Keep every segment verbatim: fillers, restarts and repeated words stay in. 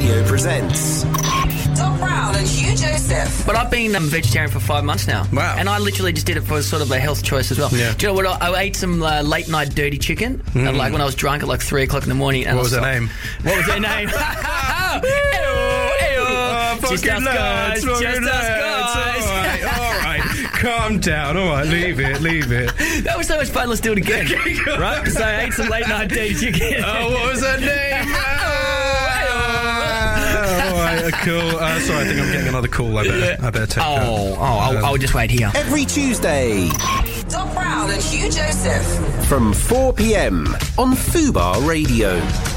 Radio presents Doc Brown and Hugh Joseph. But I've been um, vegetarian for five months now. Wow. And I literally just did it for sort of a health choice as well. Yeah. Do you know what? I, I ate some uh, late night dirty chicken, Mm. and, like when I was drunk at like three o'clock in the morning. And What was I her name? What was her name? Ew, ew. Oh, Just fucking us guys. lads, Just fucking us lads. guys. All right, all right. Calm down. All right, leave it, leave it. That was so much fun. Let's do it again. Right? So I ate some late night dirty chicken. Oh, what was her name? All right, cool. Uh, sorry, I think I'm getting another call. I better, I better take that. Oh, oh, I'll, Um, I'll just wait here. every Tuesday Doc Brown and Hugh Joseph. from four p.m. on Fubar Radio.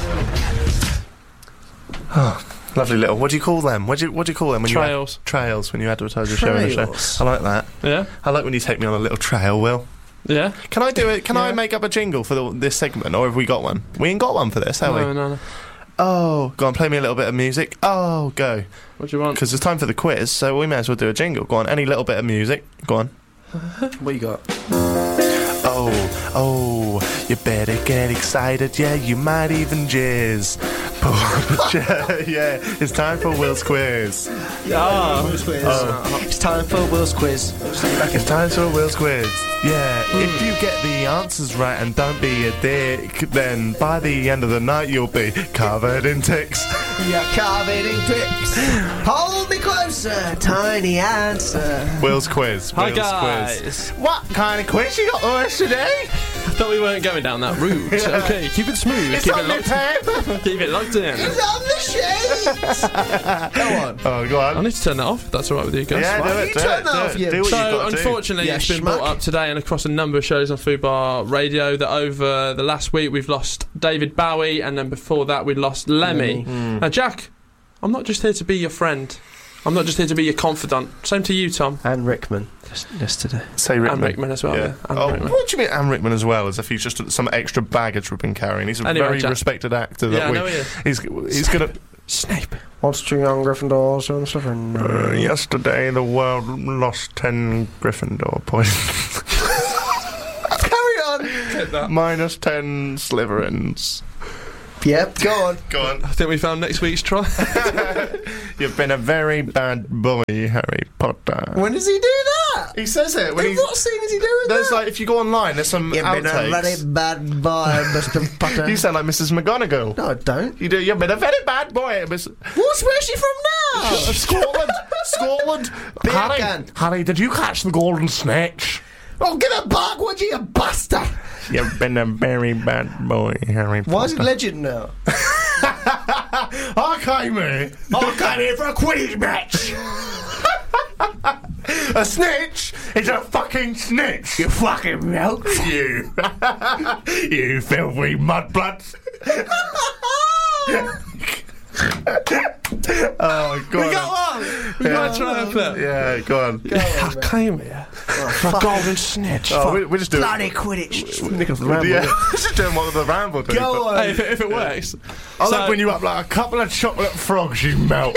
Lovely little. What do you call them? What do you What do you call them when Trails. you ad- trails when you advertise a show on a Trails. show? I like that. Yeah? I like when you take me on a little trail, Will. Yeah? Can I do it? Can I Yeah. make up a jingle for the, this segment, or have we got one? We ain't got one for this, have No, we? no, no. Oh, go on, play me a little bit of music. Oh, go. What do you want? Because it's time for the quiz, so we may as well do a jingle. Go on, any little bit of music. Go on. What you got? Oh, oh, you better get excited, yeah, you might even jizz. Yeah, it's time for Will's quiz. Ah, Oh. It's time for Will's quiz. It's time for Will's quiz. Yeah, if you get the answers right and don't be a dick, then by the end of the night you'll be covered in ticks. You're covered in tricks. Hold me closer, tiny answer. Will's quiz. Hi Will's guys. quiz. What kind of quiz you got for us today? I thought we weren't going down that route. Okay, keep it smooth. It's keep on it the locked. tape. Keep it locked in. It's on the sheets. Go on. Oh, go I on. need to turn that off. If that's all right with you guys. Yeah, do Why it, you do turn it, that do off, it. you- Do what So, you got to do. unfortunately, Yeah, it's been schmuck. brought up today and across a number of shows on Fubar Radio that over the last week we've lost David Bowie, and then before that we lost Lemmy. Now, Jack, I'm not just here to be your friend. I'm not just here to be your confidant. Same to you, Tom. And Rickman yes- yesterday. Say Rickman. And Rickman as well. Yeah. Yeah. And Oh, Rickman. what do you mean, Anne Rickman as well? As if he's just some extra baggage we've been carrying. He's a Anyway, very Jack. respected actor. That Yeah, I we, know he is. He's he's gonna. Snape. What's two young Gryffindors and stuff? Uh, yesterday, the world lost ten Gryffindor points. Carry on. Minus ten Slytherins. Yep, go on. Go on. I think we found next week's try. You've been a very bad boy, Harry Potter. When does he do that? He says it when In he's. what scene is he doing There's that? like, if you go online, there's some You've been a very outtakes. bad boy, Mister Potter. You sound like Missus McGonagall. No, I don't. You do. You've been a very bad boy, Miss What's where's she from now? Scotland. Scotland. Beer Harry, can. Harry, did you catch the golden snitch? Oh, give it back, would you, you bastard? You've been a very bad boy, Harry Potter. Why is it legend now? I came here. I came here for a Quidditch match. A snitch is a fucking snitch. You fucking milk. You. You filthy mudbloods. Oh, go We on. got one. We got a try and flip. Yeah, go on. I came here for a golden snitch. Oh, we, we just do Bloody it. Quidditch. Nick of the Ramble. Yeah, just doing what the Ramble do. Go but- on. Hey, if it, if it works. I So- like when you up like a couple of chocolate frogs, you melt.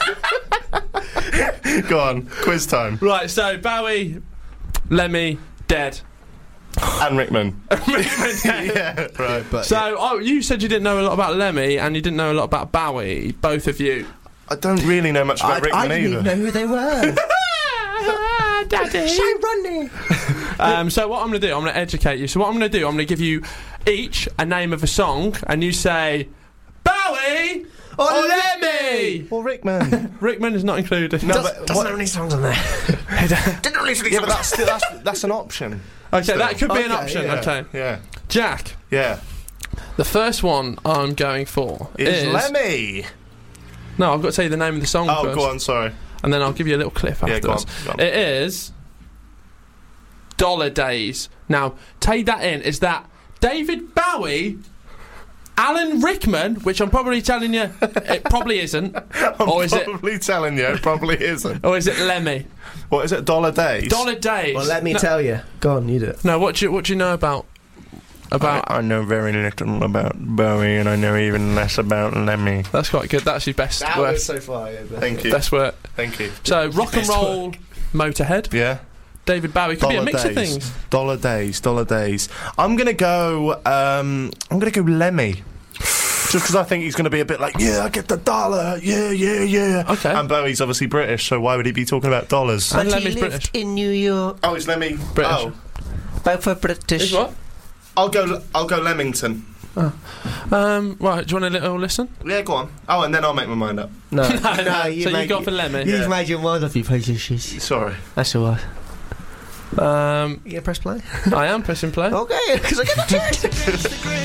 Go on, quiz time. Right, so Bowie, Lemmy, dead. And Rickman. Yeah, right. But So, oh, you said you didn't know a lot about Lemmy and you didn't know a lot about Bowie, both of you. I don't really know much about I, Rickman I didn't either. even know who they were. Daddy. Shane Rodney. Um, so what I'm going to do, I'm going to educate you. So what I'm going to do, I'm going to give you each a name of a song, and you say, Bowie or Lemmy. Or Rickman. Rickman is not included. No, Does, but doesn't what- have any songs on there. Didn't release any yeah, but songs. that's, still, that's, that's an option. Okay, that could be an Okay, option. Yeah, Okay. Yeah. Jack, Yeah. the first one I'm going for Is is... Lemmy. No, I've got to tell you the name of the song Oh, first. go on, sorry. And then I'll give you a little clip Yeah, go on, afterwards. go on. It is Dollar Days. Now, take that in. Is that David Bowie, Alan Rickman, which I'm probably telling you it probably isn't, I'm or is it, probably telling you, it probably isn't. or is it Lemmy? What is it, Dollar Days? Dollar Days. Well, let me no, tell you. Go on, you do it. no, what do you what do you know about about? I, I know very little about Bowie, and I know even less about Lemmy. That's quite good. That's your best work. so far. Yeah, Thank you. Best work. Thank you. So rock and best roll, Motorhead. Yeah. David Bowie could be a mix days. of things. Dollar days, dollar days. I'm gonna go. Um, I'm gonna go Lemmy. Just because I think he's going to be a bit like, yeah, I get the dollar, yeah, yeah, yeah. Okay. And Bowie's obviously British, so why would he be talking about dollars? And But Lemmy's he lived British. in New York. Oh, is Lemmy British. Oh, Both are British. Is what? I'll go. I'll go Leamington. Um, right, do you want a little listen? Yeah, go on. Oh, and then I'll make my mind up. No, no, no, you so you made got for Lemmy. You've Yeah. made your mind up, you piece of shit. Sorry. That's all right. Um, You gonna press play? I am pressing play. Okay, because I get the chance.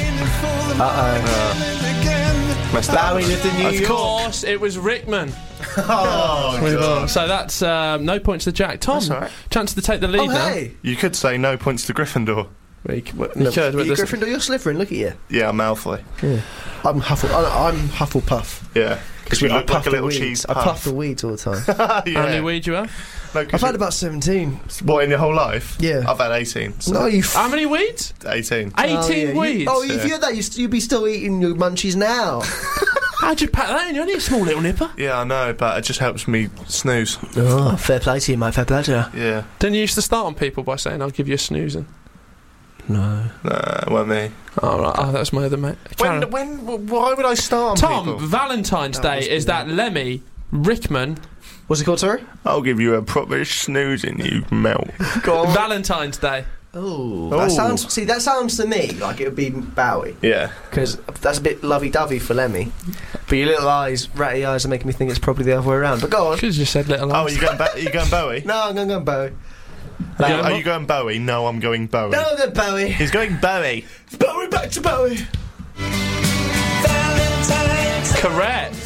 Uh-oh. Messed up. Bowie lived in New Of York. course, it was Rickman. Oh, God. So that's um, no points to Jack. Tom, That's all right. chance to take the lead Oh, now. hey. You could say no points to Gryffindor. You, c- you No, could, are but you this- Gryffindor, you're Slytherin, look at you. Yeah, Malfoy. I'm Huffle, I- I'm Hufflepuff. Yeah, because you I look like puff a the little weeds. cheese I puff. puff the weeds all the time. yeah. How many weed you have? No, 'cause I've had you- about seventeen. What, in your whole life? Yeah. I've had eighteen. So No, you f- How many weeds? eighteen. eighteen Oh, yeah, you- weeds. Oh, if Yeah. you had that, you'd, you'd be still eating your munchies now. How'd you pack that in? You're only a small little nipper. Yeah, I know, but it just helps me snooze. Oh, fair play to you, mate, fair play to you. Yeah. Didn't you used to start on people by saying, I'll give you a snoozing? No. Nah, well, me. Oh, right. Oh, that's my other mate. Karen. When, when, why would I start on Tom, people? Valentine's That Day was is good. that Lemmy, Rickman, What's it called, sorry? I'll give you a proper snoozing, you melt. Valentine's Day. Oh, Oh. that sounds. See, that sounds to me like it would be Bowie, Yeah. because that's a bit lovey-dovey for Lemmy. But your little eyes, ratty eyes, are making me think it's probably the other way around. But go on. Should have just said little Oh, are eyes. you going, ba- are you going Bowie? No, I'm going to go Bowie. Are you- Yeah. are you going Bowie? No, I'm going Bowie. No, I'm going Bowie. He's going Bowie. Bowie, back to Bowie. Correct.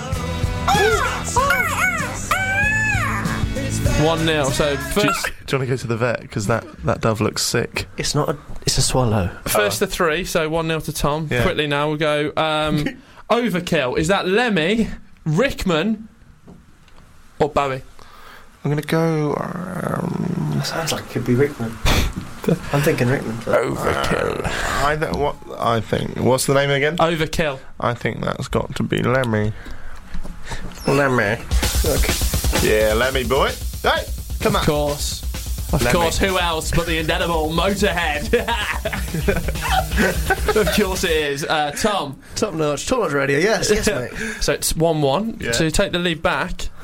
one nil. So Do you, first, do you want to go to the vet? Because that, that dove looks sick. It's not a. It's a swallow. first to three. So one nil to Tom. Yeah. Quickly now we'll go. Um, Overkill. Is that Lemmy, Rickman, or Bowie? I'm going to go... Um, That sounds like it could be Rickman. I'm thinking Rickman. Overkill. I, th- what, I think... What's the name again? Overkill. I think that's got to be Lemmy. Lemmy. Look. Yeah, Lemmy boy. Hey, come on. Of course. Of Lemmy. course, who else but the indelible Motorhead? Of course it is. Uh, Tom. Top notch. Top notch radio. Yes, yes, mate. So it's one one. Yeah. To take the lead back,